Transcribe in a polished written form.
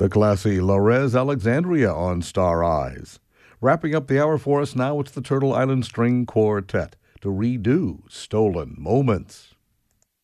The classy Lorez Alexandria on Star Eyes. Wrapping up the hour for us now, it's the Turtle Island String Quartet to redo Stolen Moments.